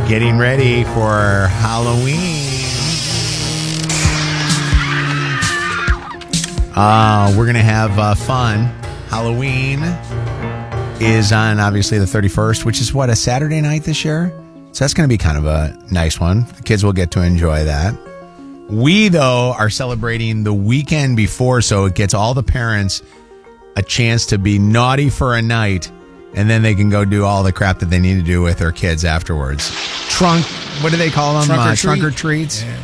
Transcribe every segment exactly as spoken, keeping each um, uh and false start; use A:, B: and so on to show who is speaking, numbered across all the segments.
A: Getting ready for Halloween. Uh, we're going to have uh, fun. Halloween is on, obviously, the thirty-first, which is, what, a Saturday night this year? So that's going to be kind of a nice one. The kids will get to enjoy that. We, though, are celebrating the weekend before, so it gets all the parents a chance to be naughty for a night, and then they can go do all the crap that they need to do with their kids afterwards. Trunk, what do they call them?
B: Trunk or,
A: uh,
B: treat.
A: trunk or treats?
B: Yeah.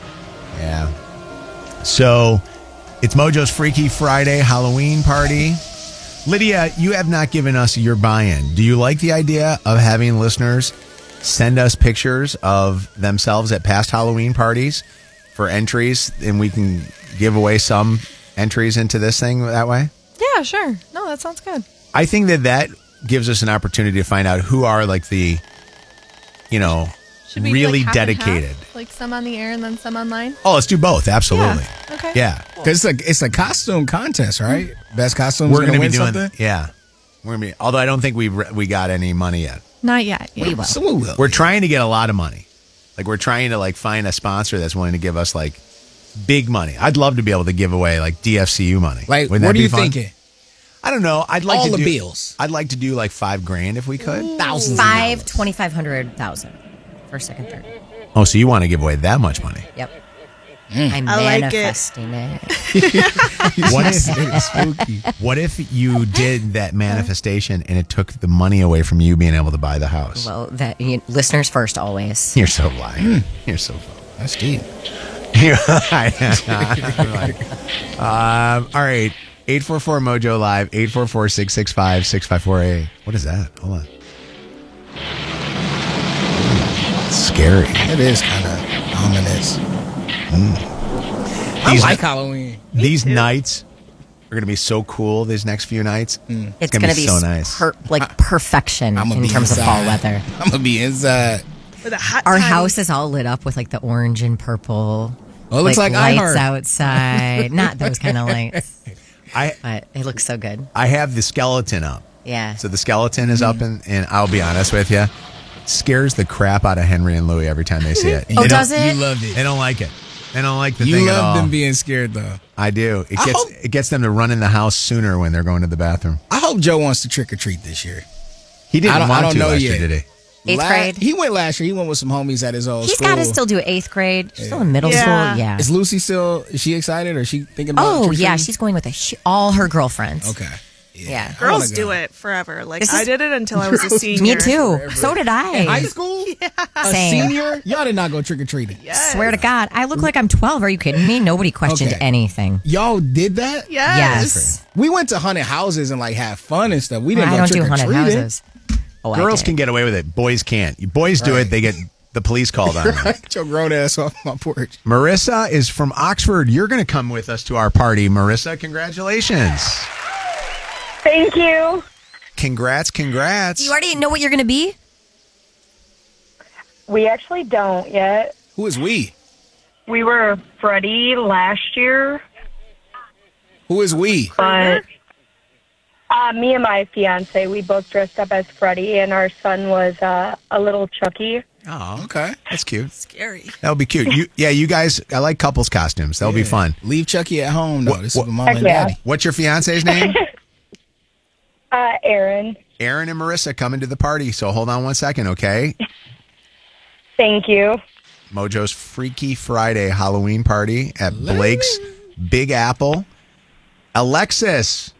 A: Yeah. So it's Mojo's Freaky Friday Halloween party. Lydia, you have not given us your buy-in. Do you like the idea of having listeners send us pictures of themselves at past Halloween parties for entries, and we can give away some entries into this thing that way?
C: Yeah, sure. No, that sounds good.
A: I think that that gives us an opportunity to find out who are like the, you know,
C: Should we do,
A: really
C: like, half and
A: dedicated.
C: half? Like some on the air and then some online?
A: Oh, let's do both. Absolutely.
C: Yeah. Okay.
A: Yeah.
B: Because it's a, it's a costume contest, right? Best costumes
A: We're
B: going to
A: be
B: win
A: doing
B: something?
A: Yeah. We're gonna be, although I don't think we we got any money yet.
C: Not yet. Yeah.
B: We will. So we will.
A: We're trying to get a lot of money. Like we're trying to like find a sponsor that's willing to give us like big money. I'd love to be able to give away like D F C U money.
B: Like,
A: Wouldn't
B: what
A: that
B: are
A: be
B: you
A: fun?
B: thinking?
A: I don't know. I'd like
B: All
A: to
B: the
A: do,
B: bills.
A: I'd like to do like five grand if we could.
B: Thousands
D: Five,
B: of dollars.
D: twenty-five hundred thousand. First, second, third.
A: Oh, so you want to give away that much money?
D: Yep. I'm
C: I like it.
D: manifesting it.
A: What if spooky? What if you did that manifestation and it took the money away from you being able to buy the house?
D: Well, that you, listeners first, always.
A: You're so lying. You're so phony.
B: That's deep.
A: You're like, um, all right. eight four four Mojo Live, eight four four, six six five, six five four eight. What is that? Hold on. It's scary.
B: It is kind of ominous. I
A: These,
B: like Halloween.
A: these nights are going to be so cool, these next few nights.
D: It's
A: gonna
D: going to
A: be
D: be
A: so
D: s-
A: nice.
D: per, like perfection
B: I'm gonna
D: in
B: be
D: terms
B: inside.
D: of fall weather.
B: I'm going to be inside.
C: With a hot
D: Our
C: time.
D: house is all lit up with like the orange and purple.
B: Oh, it looks like
D: lights
B: iHeart.
D: outside. Not those kind of lights,
A: I
D: but it looks so good.
A: I have the skeleton up.
D: Yeah.
A: So the skeleton is up, and, and I'll be honest with you, it scares the crap out of Henry and Louie every time they see it.
D: Oh,
A: They don't-
D: does it?
B: You love it.
A: They don't like it. They don't like the
B: You
A: thing at all.
B: love them being scared, though.
A: I do. It
B: I
A: gets
B: hope-
A: it gets them to run in the house sooner when they're going to the bathroom.
B: I hope Joe wants to trick or treat this year.
A: He didn't
B: I don't-
A: want
B: I don't
A: to
B: know
A: last
B: yet.
A: year, did he?
D: Eighth
B: La-
D: grade.
B: He went last year. He went with some homies at his old
D: He's
B: school.
D: got to still do eighth grade. She's still in middle
C: Yeah.
D: school. Yeah.
B: Is Lucy still, is she excited or is she thinking about
D: Oh,
B: trick-or-treating?
D: yeah. She's going with a, hu- all her girlfriends.
B: Okay.
D: Yeah.
B: I wanna
C: Girls
B: go.
C: do it forever. Like,
D: This
C: I
D: is-
C: did it until I was a
B: Girls-
C: senior.
D: Me too. So did I.
B: High school? Yeah. A
D: Same.
B: senior? Y'all did not go trick or treating.
C: Yes.
D: Swear to God, I look like I'm twelve. Are you kidding me? Nobody questioned
B: Okay.
D: anything.
B: Y'all did that?
C: Yes.
D: Yes.
B: We went to haunted houses and like had fun and stuff. We didn't
D: I
B: go
D: don't do
B: trick or
D: haunted
B: treating.
D: houses. Oh, I
A: Girls
D: did.
A: can get away with it. Boys can't. You boys do
B: Right.
A: it, they get the police called on them.
B: Get your grown ass off my porch.
A: Marissa is from Oxford. You're going to come with us to our party. Marissa, congratulations.
E: Thank you.
A: Congrats, congrats.
D: You already know what you're going to be?
E: We actually don't yet.
B: Who is we?
E: We were Freddy last year,
B: Who is we?
E: but uh, me and my fiance, we both dressed up as Freddy, and our son was uh, a little Chucky.
A: Oh,
B: Okay.
A: that's cute.
C: Scary.
A: That'll be cute. You, yeah, you guys, I like couples costumes. That'll be
B: Yeah.
A: fun.
B: Leave Chucky at home, though.
A: What-
B: This
A: what-
B: is with mom
E: Heck
B: and
E: yeah.
B: daddy.
A: What's your fiance's name?
E: Uh, Aaron,
A: Aaron and Marissa coming to the party. So hold on one second, okay?
E: thank you.
A: Mojo's Freaky Friday Halloween party at Blake's Big Apple. Alexis,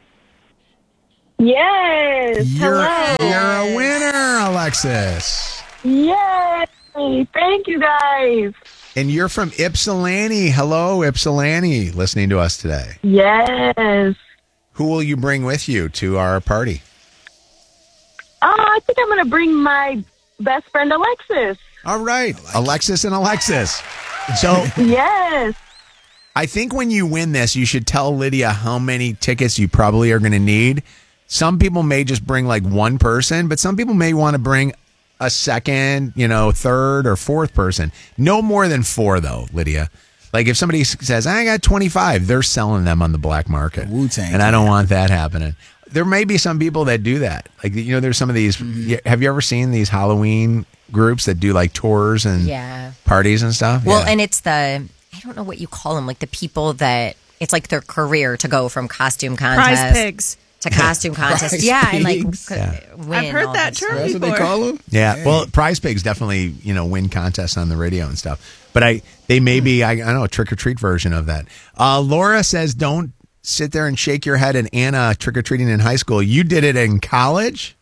E: Yes.
A: you're,
E: Hello.
A: you're a winner, Alexis.
E: Yay. Thank you, guys.
A: And you're from Ypsilanti. Hello, Ypsilanti, listening to us today.
E: Yes.
A: Who will you bring with you to our party?
E: Uh, I think I'm going to bring my best friend, Alexis.
A: All right, Alexis and Alexis. So
E: Yes.
A: I think when you win this, you should tell Lydia how many tickets you probably are going to need. Some people may just bring like one person, but some people may want to bring a second, you know, third or fourth person. No more than four, though, Lydia. Like if somebody says, I got twenty-five, they're selling them on the black market.
B: Wu-Tang
A: And I don't want that happening. there may be some people that do that. Like, you know, there's some of these.
B: Mm-hmm.
A: Have you ever seen these Halloween groups that do like tours and
D: Yeah.
A: parties and stuff?
D: Well,
A: Yeah.
D: and it's the, I don't know what you call them, like the people that, it's like their career to go from costume contest
C: Prize pigs.
D: to costume contest.
B: Prize
D: yeah, and like
B: pigs.
D: could
A: Yeah.
D: win
C: I've heard
D: all
C: that
D: this
C: term.
B: That's what they
C: before.
B: call them?
A: Yeah, well, Prize Pigs definitely, you know, win contests on the radio and stuff. But I, they may be, I, I don't know, a trick or treat version of that. Uh, Laura says, don't sit there and shake your head at Anna trick or treating in high school. You did it in college?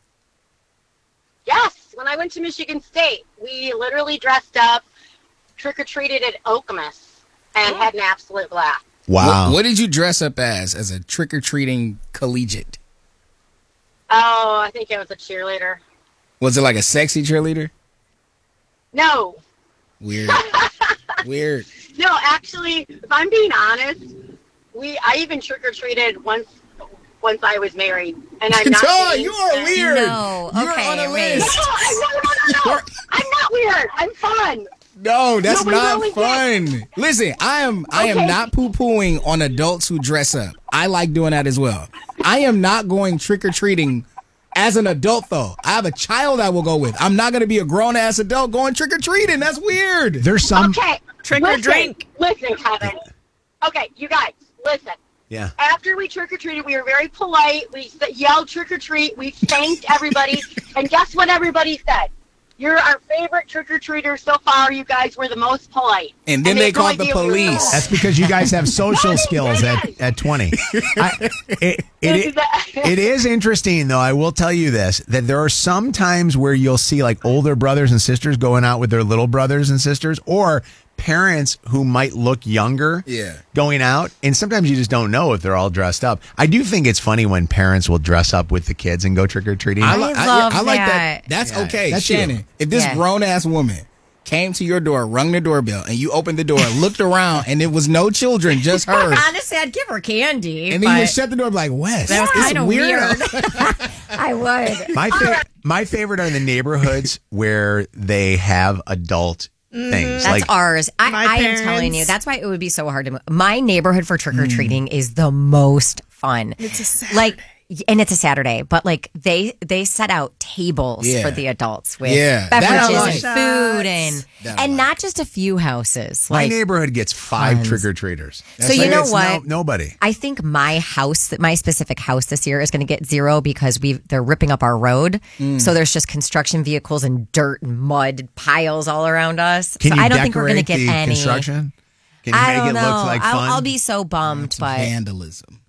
F: Yes, when I went to Michigan State, we literally dressed up, trick-or-treated at Okemos, and had an absolute blast.
A: Wow.
B: What, what did you dress up as, as a trick-or-treating collegiate?
F: Oh, I think I was a cheerleader.
B: Was it like a sexy cheerleader?
F: No,
B: Weird. Weird.
F: no, actually, if I'm being honest, we I even trick-or-treated once once I was married, and I'm not
B: Oh,
F: kidding.
B: you are
F: And-
B: weird.
D: No,
B: You're
D: okay,
B: on a
D: wait.
B: list.
F: No, no, no, no, no. I'm not weird. I'm fun.
B: No, that's
F: No, we
B: not
F: really
B: fun. Listen, I am I am
F: Okay.
B: not poo-pooing on adults who dress up. I like doing that as well. I am not going trick-or-treating as an adult, though. I have a child I will go with. I'm not going to be a grown-ass adult going trick-or-treating. That's weird.
A: There's some.
F: Okay.
C: Trick or
F: listen,
C: drink.
F: Listen, Kevin. Okay, you guys, listen.
A: Yeah.
F: After we trick-or-treated, we were very polite. We s- yelled trick-or-treat. We thanked everybody. And guess what everybody said? You're our favorite trick-or-treaters so far. You guys were the most polite.
B: And then
F: they
B: they
F: had no
B: called the
F: idea we were
B: police.
F: cool.
A: That's because you guys have social
F: No, they
A: skills at,
F: didn't.
A: at twenty. I, it, it, it is interesting, though. I will tell you this, that there are some times where you'll see like older brothers and sisters going out with their little brothers and sisters, or parents who might look younger
B: Yeah.
A: going out. And sometimes you just don't know if they're all dressed up. I do think it's funny when parents will dress up with the kids and go trick-or-treating.
B: I,
D: I
B: li-
D: love
B: I like that.
D: that.
B: That's
A: Yeah,
B: okay.
A: that's you.
B: Shannon, if this
D: Yeah.
B: grown-ass woman came to your door, rung the doorbell, and you opened the door, looked around, and there was no children, just her,
D: Honestly, I'd give her candy.
B: and then you
D: but
B: shut the door, like, Wes,
D: that was
B: this
D: kind of
B: weirdo.
D: weird. I would.
A: My fa- my favorite are the neighborhoods where they have adult things.
D: That's
A: like
D: ours. I,
C: My
D: I am
C: parents-
D: telling you, that's why it would be so hard to move. My neighborhood for trick or treating is the most fun.
C: It's a Saturday.
D: Like, and it's a Saturday, but like they they set out tables
B: Yeah.
D: for the adults with
B: Yeah, that I
D: beverages
B: like.
D: and food and
B: That I
D: and
B: like.
D: not just a few houses.
A: my
D: Like,
A: neighborhood gets five
D: tons.
A: trick-or-treaters.
D: So you
A: Like,
D: know
A: it's
D: what?
A: No, nobody.
D: I think my house, that my specific house this year is going to get zero because we they're ripping up our road.
A: Mm.
D: So there's just construction vehicles and dirt and mud piles all around us.
A: Can
D: so
A: you
D: I don't think we're going to
A: decorate
D: get
A: the
D: any
A: construction? Can you
D: I
A: make
D: don't
A: it
D: know.
A: look like
D: I'll,
A: fun?
D: I'll be so bummed,
B: Some
D: but
B: vandalism.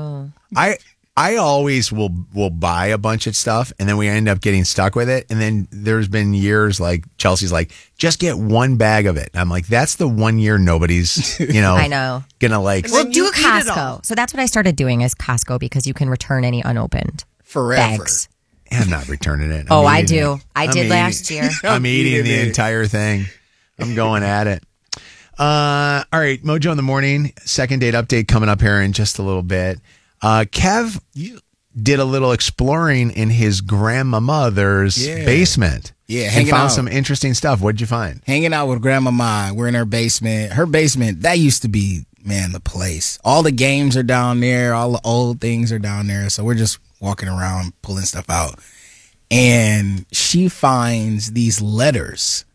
A: I I always will will buy a bunch of stuff and then we end up getting stuck with it. And then there's been years like Chelsea's like, just get one bag of it. And I'm like, that's the one year nobody's, you know,
D: I know.
A: gonna like.
D: We'll
C: then
D: do
C: you eat it all.
D: Costco. So that's what I started doing is Costco because you can return any unopened
B: Forever.
D: bags.
A: I'm not returning it. I'm
D: Oh, I
A: eating
D: do.
A: it.
D: I
A: I'm
D: did
A: eating-
D: last year.
A: I'm eating
B: eating
A: the
B: it.
A: entire thing. I'm going at it. Uh, all right, Mojo in the morning. Second date update coming up here in just a little bit. Uh, Kev, you did a little exploring in his grandmother's
B: Yeah.
A: basement.
B: Yeah,
A: and
B: hanging
A: found
B: out.
A: some interesting stuff. What'd you find?
B: Hanging out with Grandmama. We're in her basement. Her basement, that used to be, man, the place. All the games are down there. All the old things are down there. So we're just walking around, pulling stuff out. And she finds these letters.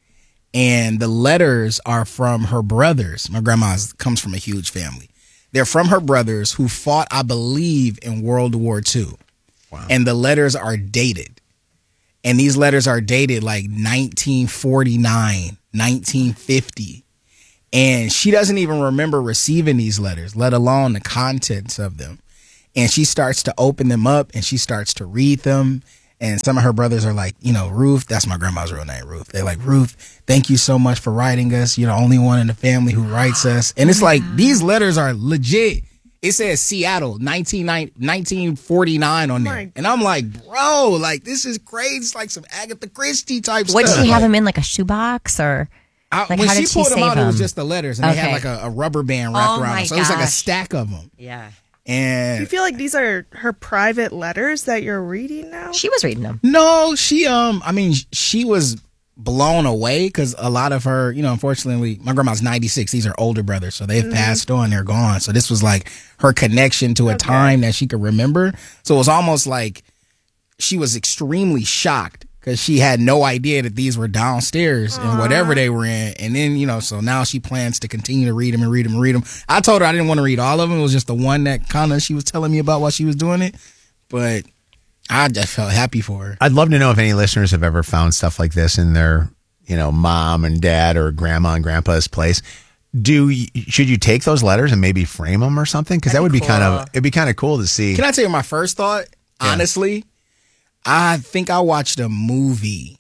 B: And the letters are from her brothers. My grandma comes from a huge family. They're from her brothers who fought, I believe, in World War Two. Wow. And the letters are dated. And these letters are dated like nineteen forty-nine, nineteen fifty. And she doesn't even remember receiving these letters, let alone the contents of them. And she starts to open them up and she starts to read them. And some of her brothers are like, you know, Ruth, that's my grandma's real name, Ruth. They're like, Ruth, thank you so much for writing us. You're the only one in the family who writes us. And it's like, these letters are legit. It says Seattle, nineteen forty-nine on there.
C: My
B: And I'm like, bro, like, this is crazy. It's like some Agatha Christie type
D: What
B: stuff.
D: did she have them in, like a shoebox or?
B: I,
D: Like,
B: when
D: how
B: she
D: did she
B: pulled them
D: save
B: out, it was
D: them?
B: just the letters. And they had
D: Okay.
B: like a, a rubber band wrapped
D: Oh
B: around
D: my
B: them. So it was like a
D: gosh.
B: stack of them.
D: Yeah.
C: Do
B: And
C: you feel like these are her private letters that you're reading now?
D: She was reading them.
B: no, she, um, I mean, she was blown away because a lot of her, you know, unfortunately, my grandma's ninety-six. These are older brothers, so they've mm-hmm. passed on. They're gone. So this was like her connection to a okay. time that she could remember. So it was almost like she was extremely shocked because she had no idea that these were downstairs and whatever they were in. And then, you know, so now she plans to continue to read them and read them and read them. I told her I didn't want to read all of them. It was just the one that kind of she was telling me about while she was doing it. But I just felt happy for her.
A: I'd love to know if any listeners have ever found stuff like this in their, you know, mom and dad or grandma and grandpa's place. Do you, should you take those letters and maybe frame them or something? Because that would be cool. kind of it'd be kind of cool to see.
B: Can I tell you my first thought? Yeah. Honestly, I think I watched a movie,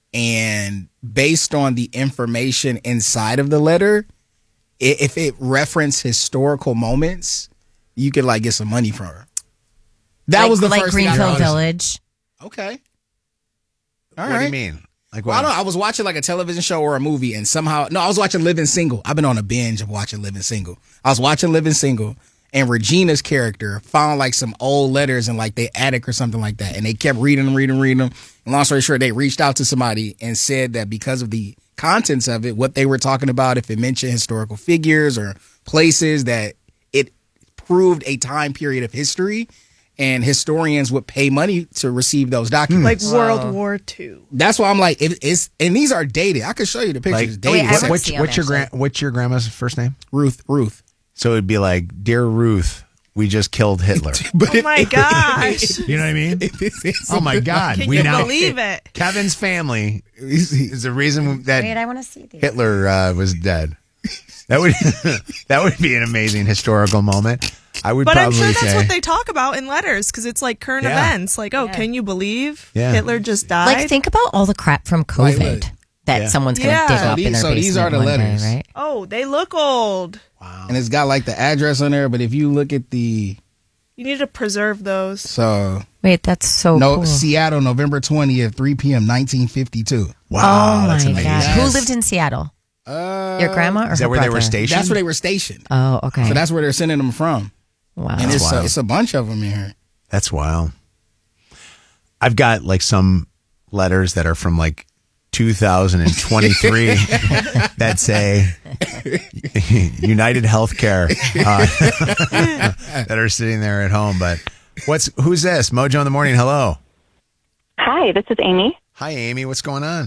B: and based on the information inside of the letter, if it referenced historical moments, you could like get some money from her. That
D: like,
B: was the
D: like
B: first
D: Greenfield
B: thing I
D: Village.
B: Okay.
A: All what right. do you mean? Like
B: well,
A: what?
B: I don't know. I was watching like a television show or a movie, and somehow no, I was watching Living Single. I've been on a binge of watching Living Single. I was watching Living Single, and Regina's character found like some old letters in like the attic or something like that, and they kept reading them, reading, reading them. And long story short, they reached out to somebody and said that because of the contents of it, what they were talking about, if it mentioned historical figures or places, that it proved a time period of history. And historians would pay money to receive those documents.
C: Like World War Two.
B: That's why I'm like, it, it's and these are dated. I could show you the pictures.
A: Like,
B: dated.
A: what, what's, what's your gran- what's your grandma's first name?
B: Ruth. Ruth.
A: So it'd be like, dear Ruth, we just killed Hitler.
C: But oh my gosh!
A: You know what I mean? Oh my God!
C: Can
A: we
C: you
A: now,
C: believe it?
A: Kevin's family is the reason that
D: Wait, I want to see these.
A: Hitler uh, was dead. That would that would be an amazing historical moment. I would
C: but
A: probably
C: I'm sure that's
A: say,
C: what they talk about in letters because it's like current
A: yeah.
C: events. Like, oh,
D: yeah.
C: can you believe
A: yeah.
C: Hitler just died?
D: Like, think about all the crap from COVID
B: Right,
D: that
A: yeah.
D: someone's going to
C: Yeah.
D: dig
C: So
D: up
B: these-
D: in their
B: so
D: basement
B: these are the
D: one
B: letters.
D: day, right?
C: Oh, they look old.
A: wow.
B: And it's got like the address on there, but if you look at the
C: You need to preserve those.
B: so
D: Wait, that's so
B: no
D: cool.
B: Seattle, November twentieth, three p.m., nineteen fifty-two.
A: Wow,
D: oh
A: that's
D: my
A: amazing.
D: God.
B: Yes.
D: Who lived in Seattle?
B: Uh,
D: Your grandma or
A: Is that
D: her
A: where they were
D: brother?
A: stationed?
B: That's where they were stationed.
D: Oh, okay.
B: So that's where they're sending them from.
D: wow.
B: And it's a,
A: wild.
B: it's a bunch of them in here.
A: That's wild. I've got like some letters that are from like two thousand twenty-three that say United Healthcare uh, that are sitting there at home. But what's who's this? Mojo in the Morning. Hello.
E: Hi, this is Amy.
A: Hi, Amy. What's going on?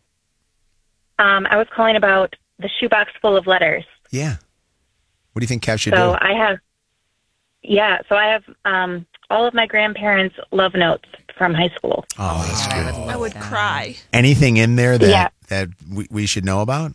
E: Um, I was calling about the shoebox full of letters.
A: Yeah. What do you think Kev should
E: So
A: do?
E: I have, yeah, so I have um, all of my grandparents' love notes from high school.
A: Oh, that's
D: I would
A: good.
D: love
C: I would
D: that.
C: cry.
A: Anything in there that
E: Yeah.
A: that we, we should know about?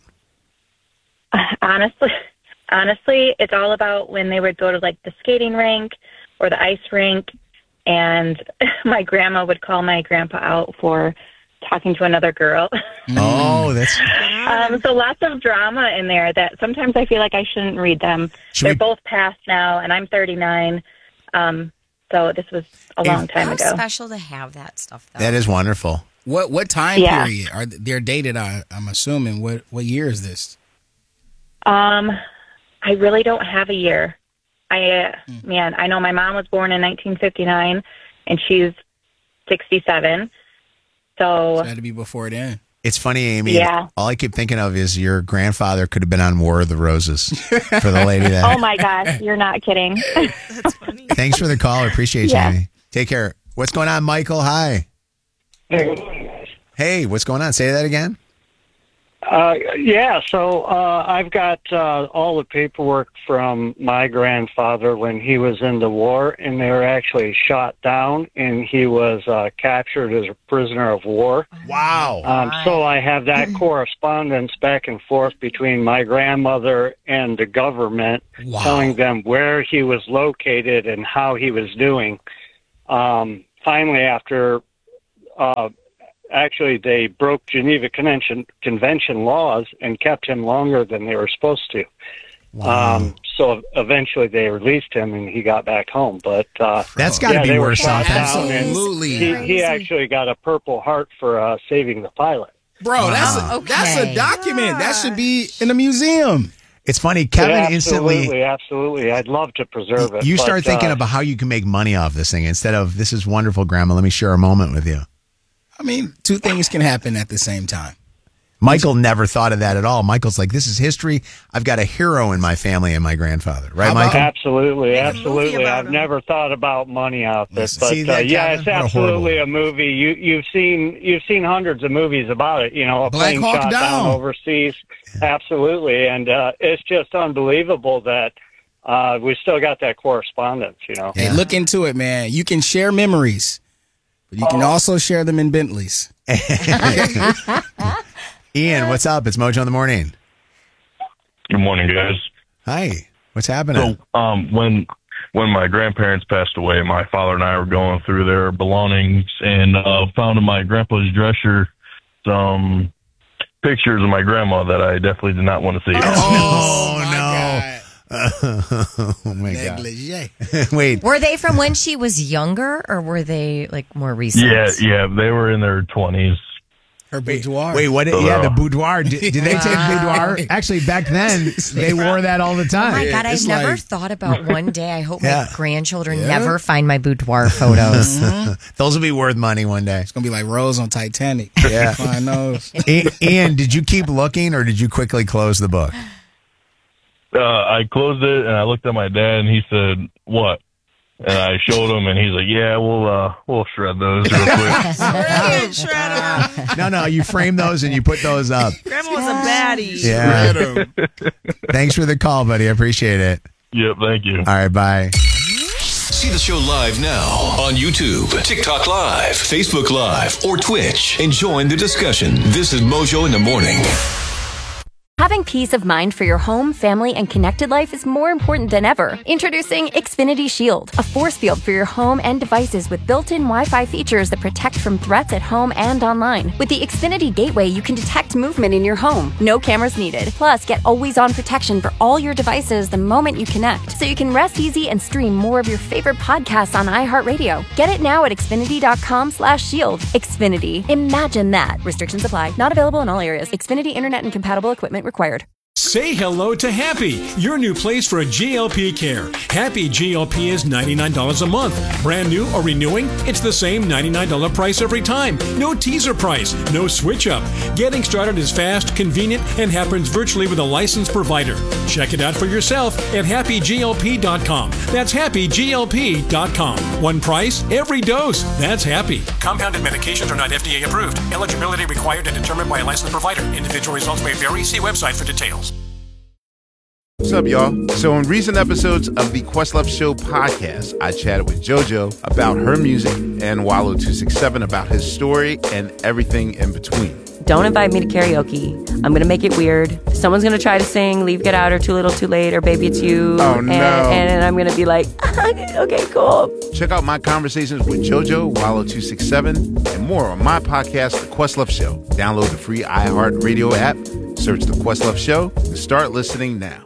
E: Honestly, honestly, it's all about when they would go to like the skating rink or the ice rink, and my grandma would call my grandpa out for talking to another girl.
A: Oh, that's.
E: Um, so lots of drama in there that sometimes I feel like I shouldn't read them.
A: Should
E: They're
A: we-
E: both passed now, and I'm thirty-nine. Um, so this was a long time
D: How
E: ago.
D: special to have that stuff, though.
A: That is wonderful.
B: What what time
E: Yeah.
B: period are they- they're dated? I, I'm assuming. What what year is this?
E: Um, I really don't have a year. I uh, man, I know my mom was born in nineteen fifty-nine, and she's sixty-seven. So
B: So it had to be before then.
A: It's funny, Amy.
E: Yeah.
A: All I keep thinking of is your grandfather could have been on War of the Roses for the lady that.
E: oh my gosh, you're not kidding.
C: That's funny.
A: Thanks for the call. I appreciate
E: Yeah.
A: you, Amy. Take care. What's going on, Michael? Hi. Hey, what's going on? Say that again.
G: Uh, yeah, so uh, I've got uh, all the paperwork from my grandfather when he was in the war, and they were actually shot down, and he was uh, captured as a prisoner of war.
A: Wow.
G: Um, so I have that correspondence back and forth between my grandmother and the government,
B: Wow.
G: telling them where he was located and how he was doing. Um, finally, after... Uh, Actually, they broke Geneva Convention, Convention laws and kept him longer than they were supposed to.
A: Wow.
G: Um, so eventually they released him and he got back home. But uh,
A: That's got to
G: yeah,
A: be
G: they were
A: worse
G: shot
A: off. than-
G: down and
B: Absolutely.
G: he, he
D: Crazy.
G: actually got a Purple Heart for uh, saving the pilot.
B: Bro, that's
A: Wow.
B: a, that's a
D: Okay.
B: document. That should be in a museum.
A: It's funny. Kevin
G: Yeah,
A: instantly.
G: absolutely, absolutely. I'd love to preserve it.
A: You
G: but,
A: start thinking
G: uh,
A: about how you can make money off this thing instead of this is wonderful, Grandma. Let me share a moment with you.
B: I mean, two things can happen at the same time.
A: Michael never thought of that at all. Michael's like, this is history. I've got a hero in my family and my grandfather. Right,
B: How about-
A: Michael?
G: Absolutely,
C: Make a movie
G: absolutely.
C: about
G: I've
C: him.
G: never thought about money out there,
A: Listen,
G: but
A: see
G: uh,
A: that,
G: yeah,
A: Kevin?
G: it's
A: What a
G: absolutely
A: horrible-
G: a movie. You you've seen you've seen hundreds of movies about it. You know, a
B: Black
G: plane
B: Hawk
G: shot down
B: Down.
G: overseas. Absolutely, and uh, it's just unbelievable that uh, we still got that correspondence. You know.
B: Hey, look into it, man. You can share memories, but you can also share them in Bentleys.
A: Ian, what's up? It's Mojo in the Morning.
H: Good morning, guys.
A: Hi. What's happening?
H: So, um, when when my grandparents passed away, my father and I were going through their belongings and uh, found in my grandpa's dresser some pictures of my grandma that I definitely did not want to see.
A: Oh,
B: my
A: no.
B: God.
A: Oh, my God.
B: Negligee.
A: Wait.
D: Were they from when she was younger, or were they like more recent?
H: Yeah, yeah, they were in their twenties.
B: Her boudoir.
A: Wait, what?
H: So
A: Yeah, the
H: they're-
A: boudoir. Did, did they take
D: Wow.
A: boudoir? Actually, back then, they wore that all the
D: Oh
A: time.
D: my God, I've
B: It's
D: never
B: like-
D: thought about one day. I hope
A: Yeah.
D: my grandchildren
B: Yeah.
D: never find my boudoir photos.
A: Those will be worth money one day.
B: It's going to be like Rose on Titanic.
A: Yeah.
B: Find those.
A: I- Ian, did you keep looking or did you quickly close the book?
H: Uh, I closed it and I looked at my dad and he said, "What?" And I showed him and he's like, "Yeah, we'll uh, we'll shred those real quick."
C: Shred, shred 'em.
A: No, no, you frame those and you put those up.
C: Grandma was a baddie.
A: Yeah.
B: Shred 'em.
A: Thanks for the call, buddy. I appreciate it.
H: Yep, thank you.
A: All right, bye.
I: See the show live now on YouTube, TikTok Live, Facebook Live, or Twitch, and join the discussion. This is Mojo in the Morning.
J: Having peace of mind for your home, family, and connected life is more important than ever. Introducing Xfinity Shield, a force field for your home and devices with built-in Wi-Fi features that protect from threats at home and online. With the Xfinity Gateway, you can detect movement in your home. No cameras needed. Plus, get always-on protection for all your devices the moment you connect, so you can rest easy and stream more of your favorite podcasts on iHeartRadio. Get it now at Xfinity.com slash shield. Xfinity. Imagine that. Restrictions apply. Not available in all areas. Xfinity Internet and compatible equipment required.
K: Say hello to Happy, your new place for G L P care. Happy G L P is ninety-nine dollars a month. Brand new or renewing, it's the same ninety-nine dollars price every time. No teaser price, no switch up. Getting started is fast, convenient, and happens virtually with a licensed provider. Check it out for yourself at happy G L P dot com. That's happy G L P dot com. One price, every dose. That's Happy. Compounded medications are not F D A approved. Eligibility required and determined by a licensed provider. Individual results may vary. See website for details.
L: What's up, y'all? So in recent episodes of the Questlove Show podcast, I chatted with JoJo about her music and Wallow two sixty-seven about his story and everything in between.
M: Don't invite me to karaoke. I'm going to make it weird. Someone's going to try to sing Leave, Get Out, or Too Little, Too Late, or Baby It's You.
L: Oh,
M: and,
L: no.
M: And I'm going to be like, okay, cool.
L: Check out my conversations with JoJo, Wallow two sixty-seven, and more on my podcast, The Questlove Show. Download the free iHeartRadio app, search The Questlove Show, and start listening now.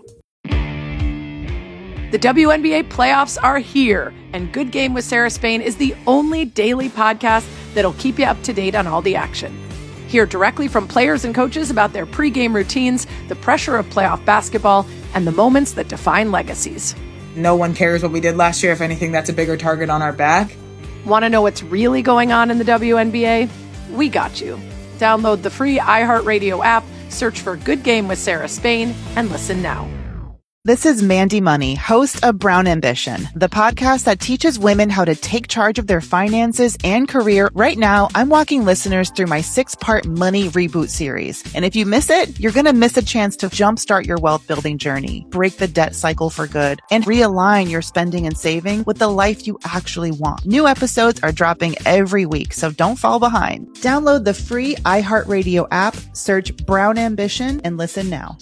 N: The W N B A playoffs are here, and Good Game with Sarah Spain is the only daily podcast that'll keep you up to date on all the action. Hear directly from players and coaches about their pregame routines, the pressure of playoff basketball, and the moments that define legacies.
O: No one cares what we did last year. If anything, that's a bigger target on our back.
N: Want to know what's really going on in the W N B A? We got you. Download the free iHeartRadio app, search for Good Game with Sarah Spain, and listen now.
P: This is Mandy Money, host of Brown Ambition, the podcast that teaches women how to take charge of their finances and career. Right now, I'm walking listeners through my six-part Money Reboot series. And if you miss it, you're going to miss a chance to jumpstart your wealth building journey, break the debt cycle for good, and realign your spending and saving with the life you actually want. New episodes are dropping every week, so don't fall behind. Download the free iHeartRadio app, search Brown Ambition, and listen now.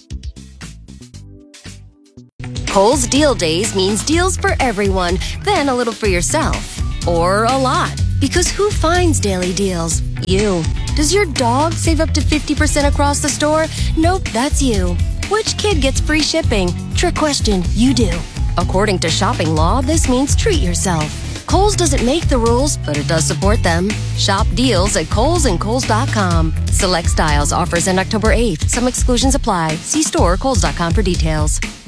Q: Kohl's Deal Days means deals for everyone, then a little for yourself. Or a lot. Because who finds daily deals? You. Does your dog save up to fifty percent across the store? Nope, that's you. Which kid gets free shipping? Trick question, you do. According to shopping law, this means treat yourself. Kohl's doesn't make the rules, but it does support them. Shop deals at Kohl's and Kohl's dot com. Select styles offers end October eighth. Some exclusions apply. See store or Kohl's dot com for details.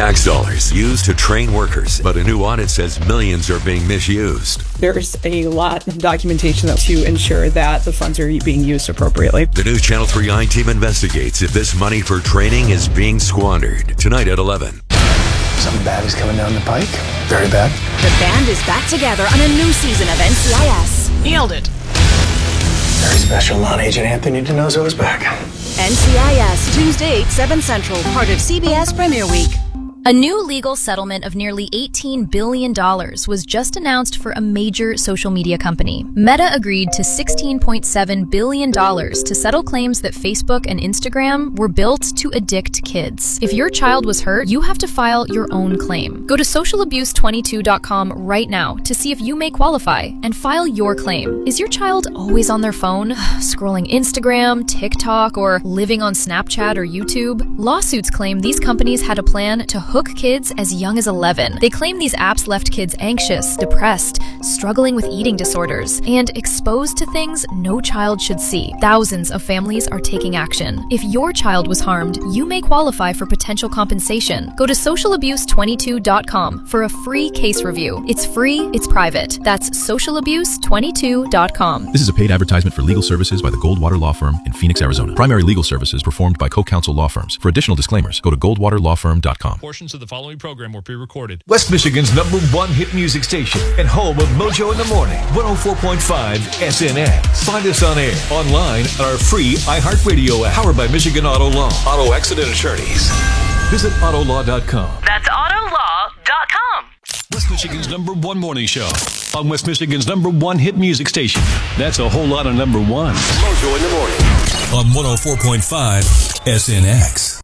I: tax dollars used to train workers, but a new audit says millions are being misused.
R: There's a lot of documentation to ensure that the funds are being used appropriately.
I: The new Channel three I team investigates if this money for training is being squandered. Tonight at eleven.
S: Something bad is coming down the pike. Very bad.
T: The band is back together on a new season of N C I S.
S: Nailed it. Very special. Non-agent Anthony DiNozzo is back.
T: N C I S, Tuesday, eight, seven Central, part of C B S Premiere Week.
U: A new legal settlement of nearly eighteen billion dollars was just announced for a major social media company. Meta agreed to sixteen point seven billion dollars to settle claims that Facebook and Instagram were built to addict kids. If your child was hurt, you have to file your own claim. Go to social abuse twenty-two dot com right now to see if you may qualify and file your claim. Is your child always on their phone, scrolling Instagram, TikTok, or living on Snapchat or YouTube? Lawsuits claim these companies had a plan to hook kids as young as eleven. They claim these apps left kids anxious, depressed, struggling with eating disorders, and exposed to things no child should see. Thousands of families are taking action. If your child was harmed, you may qualify for potential compensation. Go to social abuse twenty-two dot com for a free case review. It's free, it's private. That's social abuse twenty-two dot com.
V: This is a paid advertisement for legal services by the Goldwater Law Firm in Phoenix, Arizona. Primary legal services performed by co-counsel law firms. For additional disclaimers, go to goldwater law firm dot com.
K: Portions of the following program were pre-recorded.
I: West Michigan's number one hit music station and home of Mojo in the Morning, one oh four point five S N X. Find us on air, online, on our free iHeartRadio app, powered by Michigan Auto Law. Auto Accident Attorneys. Visit auto law dot com.
T: That's auto law dot com.
K: West Michigan's number one morning show on West Michigan's number one hit music station. That's a whole lot of number one.
I: Mojo in the Morning
K: on one oh four point five S N X.